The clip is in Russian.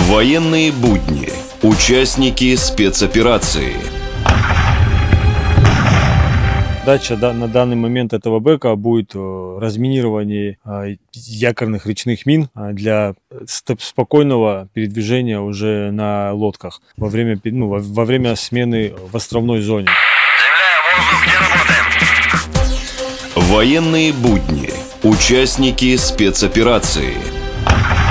Военные будни. Участники спецоперации. Задача на данный момент этого БЭКа будет разминирование якорных речных мин для спокойного передвижения уже на лодках во время смены в островной зоне. Военные будни. Участники спецоперации.